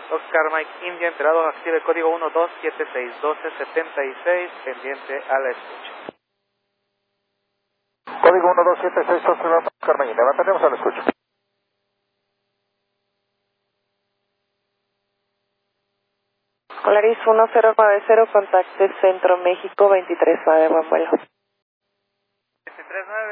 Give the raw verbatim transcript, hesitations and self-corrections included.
Oscar Mike India, enterado, active código uno dos siete seis uno dos siete seis, pendiente a la escucha. Código uno dos siete seis, Oscar Mike India, mantenemos a la escucha. Polaris uno cero nueve cero, contacte Centro México veintitrés nueve, buen vuelo. veintitrés nueve,